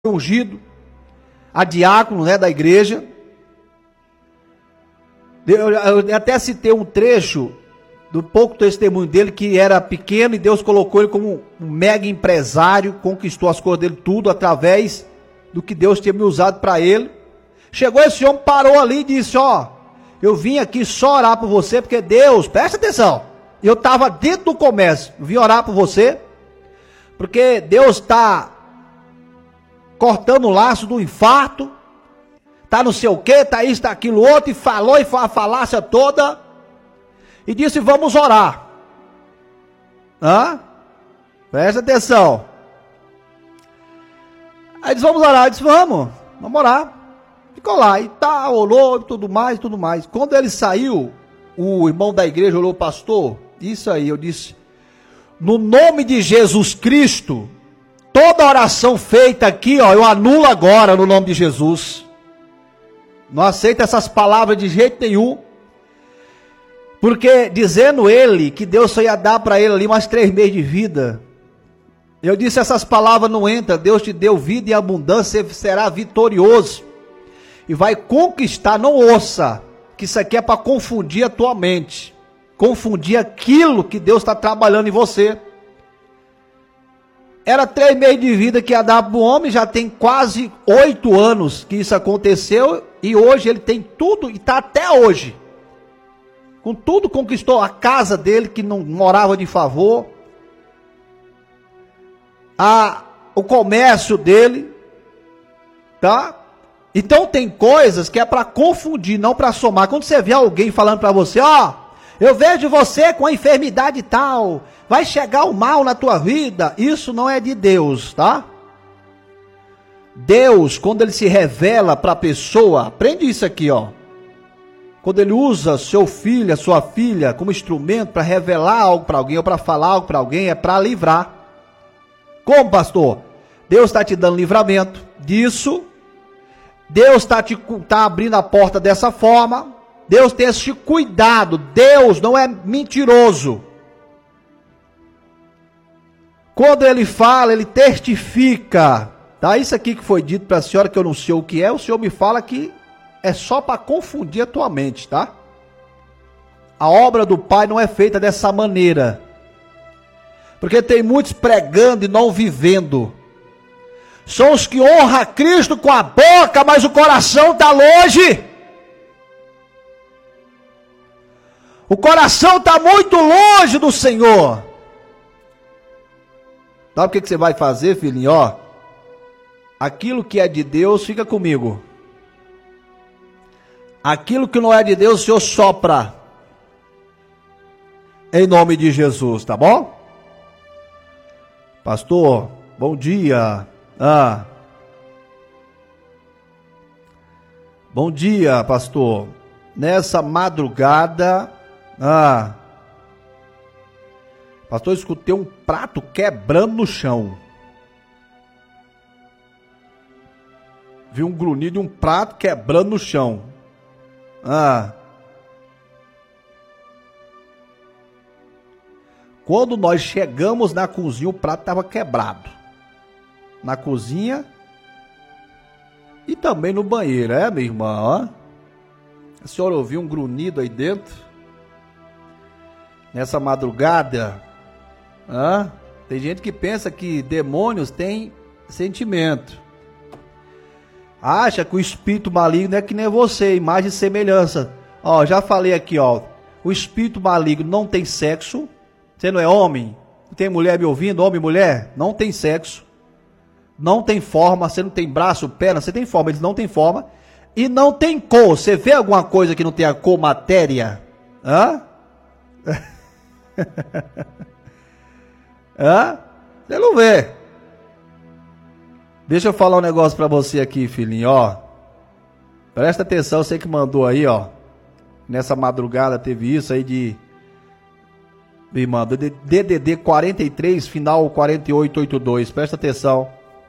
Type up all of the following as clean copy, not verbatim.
ungido a diácono, né, da igreja. Eu até citei um trecho do pouco testemunho dele, que era pequeno e Deus colocou ele como um mega empresário, conquistou as coisas dele tudo através do que Deus tinha me usado para ele. Chegou esse homem, parou ali e disse: ó, eu vim aqui só orar por você, porque Deus, presta atenção, eu estava dentro do comércio, vim orar por você, porque Deus está cortando o laço do infarto, tá não sei o que, tá isso, tá aquilo outro, e falou e foi a falácia toda, e disse: vamos orar. Presta atenção. Aí disse: vamos orar. Eu disse: vamos orar. Ficou lá, e tá, orou e tudo mais, tudo mais. Quando ele saiu, o irmão da igreja olhou: pastor, isso aí. Eu disse: no nome de Jesus Cristo, toda oração feita aqui, ó, eu anulo agora no nome de Jesus. Não aceito essas palavras de jeito nenhum. Porque dizendo ele que Deus só ia dar para ele ali mais 3 meses de vida. Eu disse: essas palavras não entram. Deus te deu vida e abundância, você será vitorioso. E vai conquistar. Não ouça que isso aqui é para confundir a tua mente. Confundir aquilo que Deus está trabalhando em você. Era 3 meses de vida que ia dar para o homem, já tem quase 8 anos que isso aconteceu, e hoje ele tem tudo, e está até hoje. Com tudo, conquistou a casa dele, que não morava de favor, o comércio dele, tá? Então tem coisas que é para confundir, não para somar. Quando você vê alguém falando para você: ó, eu vejo você com a enfermidade tal, vai chegar o mal na tua vida, isso não é de Deus, tá? Deus, quando ele se revela para a pessoa, aprende isso aqui, ó. Quando ele usa seu filho, a sua filha, como instrumento para revelar algo para alguém, ou para falar algo para alguém, é para livrar. Como, pastor? Deus está te dando livramento disso, Deus está abrindo a porta dessa forma, Deus tem esse cuidado, Deus não é mentiroso. Quando ele fala, ele testifica, tá? Isso aqui que foi dito para a senhora, que eu não sei o que é, o senhor me fala que é só para confundir a tua mente, tá? A obra do Pai não é feita dessa maneira, porque tem muitos pregando e não vivendo. São os que honram a Cristo com a boca, mas o coração está longe. O coração está muito longe do Senhor. Sabe o que você vai fazer, filhinho? Ó, aquilo que é de Deus, fica comigo. Aquilo que não é de Deus, o Senhor sopra. Em nome de Jesus, tá bom? Pastor, bom dia. Bom dia, pastor. Nessa madrugada, pastor, eu escutei um prato quebrando no chão. Vi um grunhido de um prato quebrando no chão. Quando nós chegamos na cozinha, o prato estava quebrado. Na cozinha e também no banheiro, minha irmã? A senhora ouviu um grunhido aí dentro? Nessa madrugada? Tem gente que pensa que demônios têm sentimento. Acha que o espírito maligno é que nem você, imagem e semelhança. Ó, já falei aqui, ó. O espírito maligno não tem sexo. Você não é homem? Tem mulher me ouvindo? Homem e mulher? Não tem sexo. Não tem forma. Você não tem braço, perna. Você tem forma, eles não têm forma. E não tem cor. Você vê alguma coisa que não tem a cor matéria? Você não vê. Deixa eu falar um negócio pra você aqui, filhinho, ó. Presta atenção, você que mandou aí, ó. Nessa madrugada teve isso aí de... Irmã, DDD 43, final 4882. Presta atenção.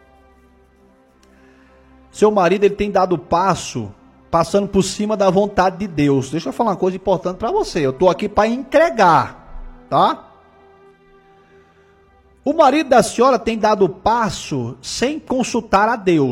Seu marido, ele tem dado passo, passando por cima da vontade de Deus. Deixa eu falar uma coisa importante pra você. Eu tô aqui pra entregar, tá? O marido da senhora tem dado passo sem consultar a Deus.